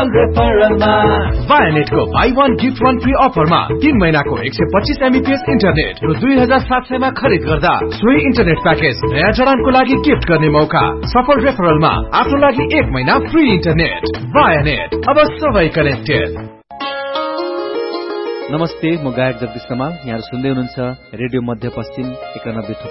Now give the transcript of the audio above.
सफल रेफरलमा वायानेट को by 1 gift 1 free अफरमा 3 महिनाको 125 MBPS इन्टरनेट र 2700 मा खरिद गर्दा सोही इन्टरनेट प्याकेज नयाँ जडानको लागि गिफ्ट गर्ने मौका। सफल रेफरलमा आफ्नो लागि 1 महिना फ्री इन्टरनेट। वायानेट, अब सबै कनेक्टेड। नमस्ते, म गायक जगदीश कमाल। यहाँ सुन्दै हुनुहुन्छ रेडियो मध्यपश्चिम 91